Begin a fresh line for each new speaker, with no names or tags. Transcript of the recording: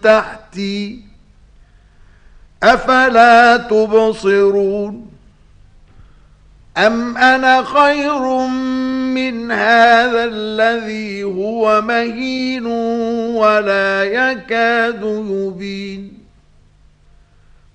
تحتي أفلا تبصرون أم أنا خير من هذا الذي هو مهين ولا يكاد يبين